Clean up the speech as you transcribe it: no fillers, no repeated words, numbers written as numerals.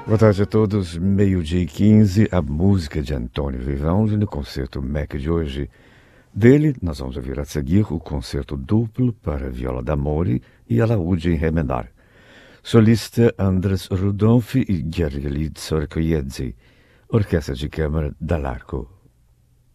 Boa tarde a todos, meio-dia e 15, a música de Antônio Vivão no concerto MEC de hoje. Dele, nós vamos ouvir a seguir o concerto duplo para viola d'amore e alaúde em ré menor. Solista Andras Rudolph e Gergely Tsörkoyedzi, orquestra de câmara Dall'Arco.